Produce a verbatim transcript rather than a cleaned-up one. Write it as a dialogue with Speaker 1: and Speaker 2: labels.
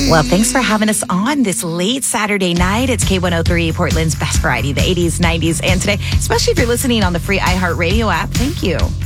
Speaker 1: Well, thanks for having us on this late Saturday night. It's K one oh three, Portland's best variety, the eighties, nineties, and today, especially if you're listening on the free iHeartRadio app. Thank you.